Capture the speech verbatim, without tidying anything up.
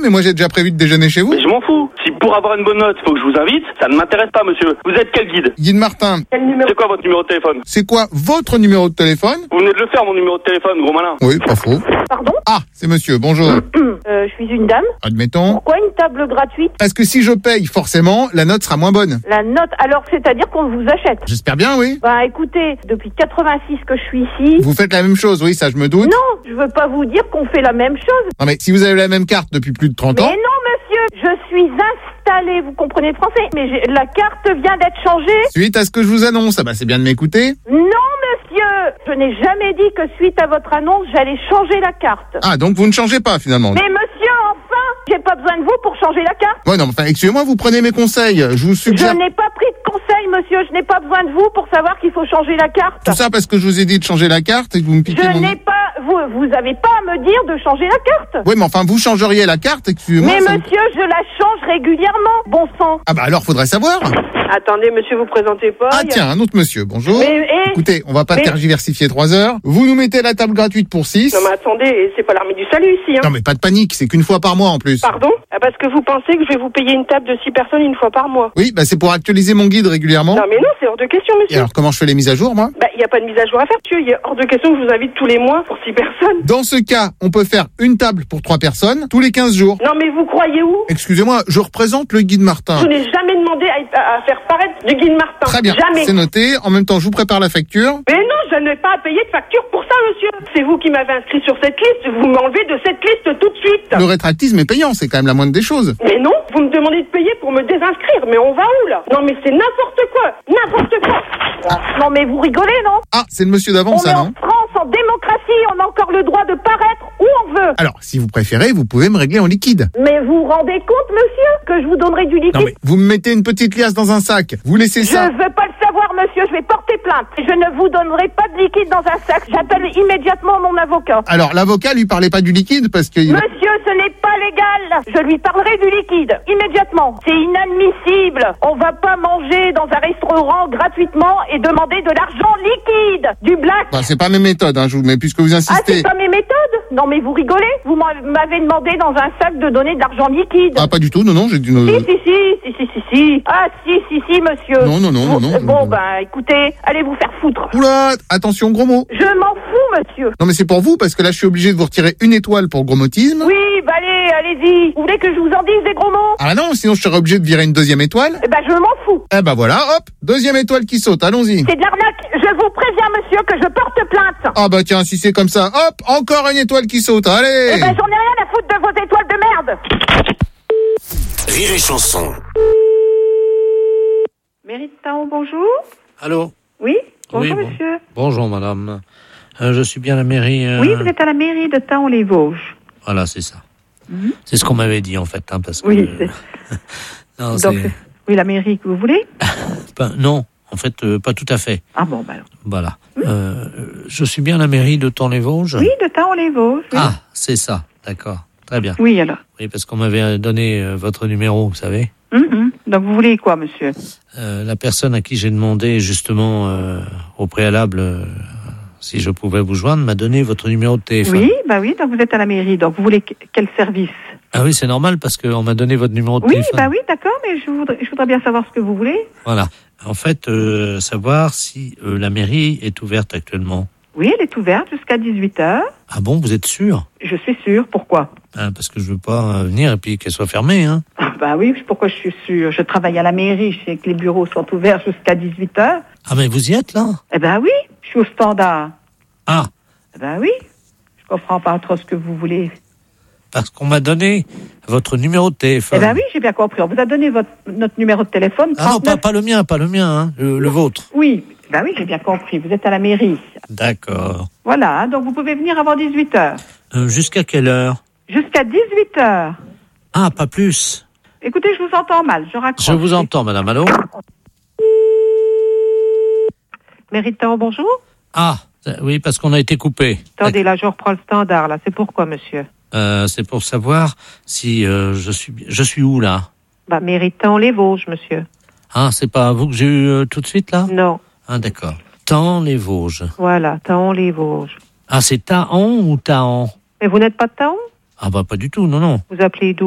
mais moi j'ai déjà prévu de déjeuner chez vous. Mais je m'en fous. Si pour avoir une bonne note, faut que je vous invite, ça ne m'intéresse pas, monsieur. Vous êtes quel guide? Guide Martin. Quel numéro? C'est quoi votre numéro de téléphone? C'est quoi votre numéro de téléphone? Vous venez de le faire, mon numéro de téléphone, gros malin. Oui, pas faux. Pardon? Ah, c'est monsieur, bonjour. euh, Je suis une dame. Admettons. Pourquoi une table gratuite? Parce que si je paye, forcément, la note sera moins bonne. La note, alors c'est-à-dire qu'on vous achète? J'espère bien, oui. Bah écoutez, depuis quatre-vingt-six que je suis ici... Vous faites la même chose, oui, ça je me doute. Non, je veux pas vous dire qu'on fait la même chose. Non mais si vous avez la même carte depuis plus de trente Mais ans... non, monsieur, je suis installée, vous comprenez le français, mais j'ai- la carte vient d'être changée. Suite à ce que je vous annonce, ah bah c'est bien de m'écouter. Non, monsieur, je n'ai jamais dit que suite à votre annonce, j'allais changer la carte. Ah, donc vous ne changez pas finalement. Mais monsieur, enfin, j'ai pas besoin de vous pour changer la carte. Ouais, non, enfin, excusez-moi, vous prenez mes conseils. Je vous Je suggère... n'ai pas pris de conseil, monsieur, je n'ai pas besoin de vous pour savoir qu'il faut changer la carte. Tout ça parce que je vous ai dit de changer la carte et que vous me piquez Je mon... n'ai pas, vous, vous avez pas à me dire de changer la carte. Oui, mais enfin, vous changeriez la carte, excusez-moi. Mais ça me- monsieur, je la change régulièrement, bon sang. Ah bah alors, faudrait savoir. Attendez, monsieur, vous présentez pas. Ah il y a- tiens, un autre monsieur, bonjour. Mais, eh, Écoutez, on va pas mais- tergiversifier trois heures. Vous nous mettez la table gratuite pour six. Non mais attendez, c'est pas l'armée du salut ici. Hein. Non mais pas de panique, c'est qu'une fois par mois en plus. Pardon? Ah, parce que vous pensez que je vais vous payer une table de six personnes une fois par mois. Oui, bah c'est pour actualiser mon guide régulièrement. Non mais non, c'est hors de question, Et monsieur. alors comment je fais les mises à jour, moi? Bah, il n'y a pas de mise à jour à faire, monsieur. Il est hors de question que je vous invite tous les mois pour six personnes. Dans ce cas, on peut faire une table pour trois personnes tous les quinze jours. Non mais vous croyez où? Excusez-moi, je représente le guide Martin. Je n'ai jamais demandé à, à- à faire paraître du guide Martin. Très bien, Jamais. c'est noté. En même temps, je vous prépare la facture. Mais non, je n'ai pas à payer de facture pour ça, monsieur. C'est vous qui m'avez inscrit sur cette liste. Vous m'enlevez de cette liste tout de suite. Le rétractisme est payant, c'est quand même la moindre des choses. Mais non, vous me demandez de payer pour me désinscrire. Mais on va où, là? Non mais c'est n'importe quoi. N'importe quoi. non mais vous rigolez, non? Ah, c'est le monsieur d'avant, On ça, est non? en France, en démocratie, on a encore le droit de paraître où on veut. Alors, si vous préférez, vous pouvez me régler en liquide. Mais vous vous rendez compte, monsieur, que je vous donnerai du liquide? Non mais, vous me mettez une petite liasse dans un sac. Vous laissez Je ça. veux pas le savoir, monsieur, je vais porter plainte. Je ne vous donnerai pas de liquide dans un sac. J'appelle immédiatement mon avocat. Alors, l'avocat lui parlait pas du liquide parce que... Monsieur, ce n'est pas légal. Je lui parlerai du liquide, immédiatement. C'est inadmissible. On va pas manger dans un restaurant gratuitement et demander de l'argent liquide, du black. Bah, c'est pas mes méthodes, hein, je vous... mais puisque vous Ah, insistez... c'est pas mes méthodes? Non, mais vous rigolez? Vous m'en- m'avez demandé dans un sac de donner de l'argent liquide. Ah, pas du tout, non, non, j'ai dit... non, Si, non. si, si, si, si, si, si. Ah, si, si, si, monsieur. Non, non, non, Vous- non, non, Bon, je- ben, écoutez, allez vous faire foutre. Oula, attention, gros mot. Je m'en fous, monsieur. Non mais c'est pour vous, parce que là je suis obligé de vous retirer une étoile pour gros motisme. Oui, bah allez, allez-y. Vous voulez que je vous en dise des gros mots? Ah non, sinon je serais obligé de virer une deuxième étoile. Eh ben, je m'en fous. Eh ben voilà, hop, deuxième étoile qui saute, allons-y. C'est de l'arnaque. Je vous préviens, monsieur, que je porte plainte. Ah bah tiens, si c'est comme ça, hop, encore une étoile qui saute, allez. Eh ben, j'en ai rien à foutre de vos étoiles de merde. Rire et chanson. Mairie de Taon, bonjour. Allô? Oui, bonjour, Oui, bon- monsieur. Bonjour, madame. Euh, je suis bien à la mairie. euh, Oui, vous êtes à la mairie de Taon-les-Vosges. Voilà, c'est ça. C'est ce qu'on m'avait dit, en fait. Hein, parce que, Oui, c'est... non, Donc, c'est- c'est- oui, la mairie que vous voulez? pas- non, en fait, euh, pas tout à fait. Ah bon, bah alors. Voilà. Euh, je suis bien à la mairie de Taon-les-Vosges. Oui, de Taon-les-Vosges. Oui. Ah, c'est ça. D'accord. Très bien. Oui, alors. Oui, parce qu'on m'avait donné euh, votre numéro, vous savez. Mhm. Donc, vous voulez quoi, monsieur? Euh, la personne à qui j'ai demandé, justement, euh, au préalable, euh, si je pouvais vous joindre, m'a donné votre numéro de téléphone. Oui, bah oui, donc vous êtes à la mairie. Donc, vous voulez que- quel service? Ah oui, c'est normal, parce qu'on m'a donné votre numéro de Oui, téléphone. bah oui, d'accord, mais je voudrais, je voudrais bien savoir ce que vous voulez. Voilà. En fait, euh, savoir si euh, la mairie est ouverte actuellement. Oui, elle est ouverte jusqu'à dix-huit heures. Ah bon, vous êtes sûr? Je suis sûre. Pourquoi? Ah, parce que je veux pas euh, venir et puis qu'elle soit fermée, hein. Ah, bah oui, pourquoi je suis sûre? Je travaille à la mairie, je sais que les bureaux sont ouverts jusqu'à dix-huit heures. Ah, mais vous y êtes, là? Eh ben oui, je suis au standard. Ah, Eh ben oui, je comprends pas trop ce que vous voulez. parce qu'on m'a donné votre numéro de téléphone. Eh ben oui, j'ai bien compris. On vous a donné votre, notre numéro de téléphone. Ah non, pas, trente-neuf. pas le mien, pas le mien, hein, le, le vôtre. Oui, eh ben oui, j'ai bien compris. Vous êtes à la mairie. D'accord. Voilà, hein, donc vous pouvez venir avant dix-huit heures. Euh, jusqu'à quelle heure? Jusqu'à dix-huit heures. Ah, pas plus. Écoutez, je vous entends mal, je raccroche. Je vous entends, madame, allô? Méritant, bonjour. Ah, oui, parce qu'on a été coupé. Attendez, là, je reprends le standard, là. C'est pourquoi, monsieur? Euh, c'est pour savoir si euh, je suis je suis où, là? Bah, Méritant les Vosges, monsieur. Ah, c'est pas vous que j'ai eu euh, tout de suite, là? Non, Ah, d'accord. Taon les Vosges. voilà, Taon les Vosges. Ah, c'est Taon ou Taon? Mais vous n'êtes pas de Taon? Ah, bah, pas du tout, non, non. Vous appelez d'où?